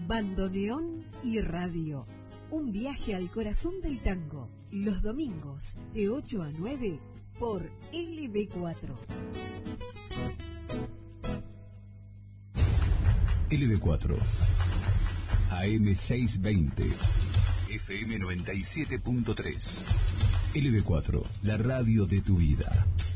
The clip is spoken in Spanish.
Bandoneón y radio. Un viaje al corazón del tango. Los domingos de 8 a 9 por LB4. LB4 AM 620 FM 97.3 LB4, la radio de tu vida.